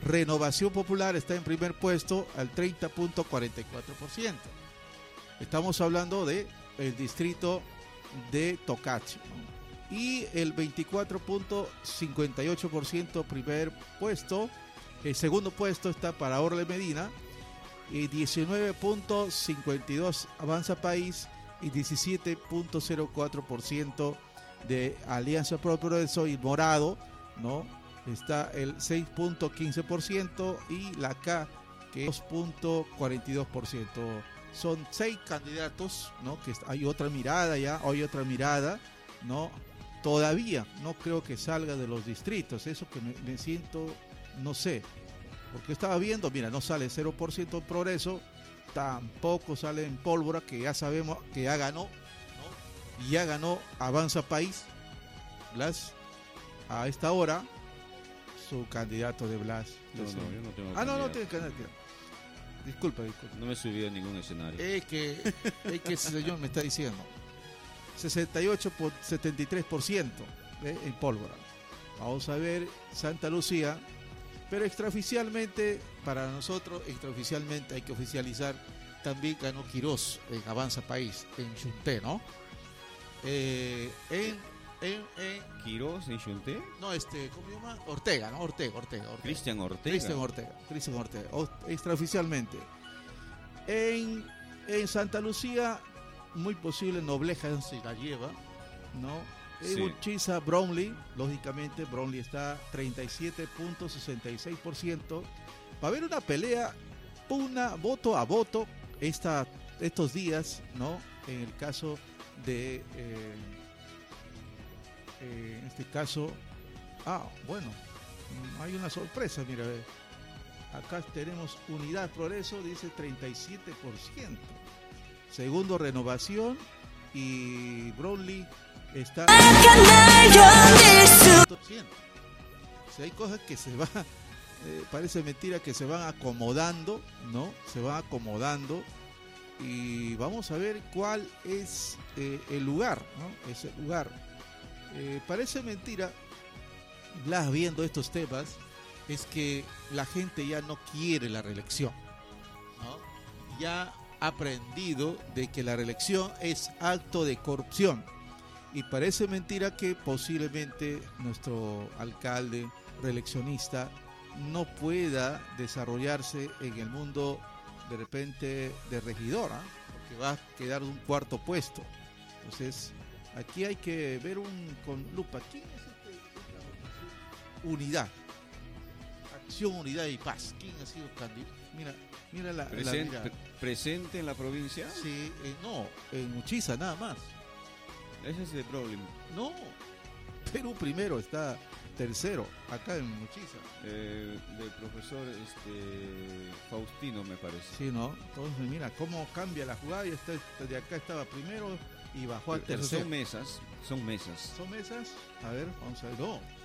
Renovación Popular está en primer puesto al 30.44%. Estamos hablando de el distrito de Tocache, ¿no? Y el 24.58% primer puesto. El segundo puesto está para Orle Medina, y 19.52 Avanza País y 17.04% de Alianza Pro Progreso, y Morado, ¿no? Está el 6.15% y la K, que es 2.42%. Son 6 candidatos, ¿no? Que hay otra mirada ya, hay otra mirada, ¿no? Todavía no creo que salga de los distritos, eso que me siento, no sé, porque estaba viendo, mira, no sale 0% Progreso, tampoco sale en Pólvora, que ya sabemos que ya ganó, ¿no? Y ya ganó Avanza País, Blas, a esta hora, su candidato de Blas. No, yo no tengo no tiene candidato. Disculpa. No me he subido a ningún escenario. Es que ese señor me está diciendo 68.73% en Pólvora. Vamos a ver Santa Lucía, pero extraoficialmente, para nosotros, extraoficialmente hay que oficializar, también ganó Quirós en Avanza País, en Xunté, ¿no? ¿Quirós en Xunté? No, ¿cómo se llama? Ortega, ¿no? Ortega. Cristian Ortega. Cristian Ortega, extraoficialmente. En Santa Lucía, muy posible Nobleja se la lleva, ¿no? En Urquiza, Brownlee, lógicamente, Brownlee está 37.66%. Va a haber una pelea, voto a voto, estos días, ¿no? En el caso de, en este caso, bueno, hay una sorpresa, mira, acá tenemos Unidad Progreso, dice 37%. Segundo, Renovación, y Brownlee está... Si hay cosas que se van, parece mentira que se van acomodando, ¿no? Se van acomodando, y vamos a ver cuál es el lugar, ¿no? Ese lugar. Parece mentira, Blas, viendo estos temas, es que la gente ya no quiere la reelección, ¿no? Ya ha aprendido de que la reelección es acto de corrupción, y parece mentira que posiblemente nuestro alcalde reeleccionista no pueda desarrollarse en el mundo de repente de regidor, porque va a quedar un cuarto puesto. Entonces aquí hay que ver con lupa. ¿Quién es Unidad, Acción, Unidad y Paz? ¿Quién ha sido candidato? Mira la ¿Presente en la provincia? Sí, no, en Urquiza nada más. Ese es el problema. No, Perú primero, está tercero, acá en Urquiza. Del profesor Faustino, me parece. Sí, ¿no? Entonces mira cómo cambia la jugada, y de acá estaba primero y bajó al tercero. Son mesas. ¿Son mesas? A ver, vamos a ver. No,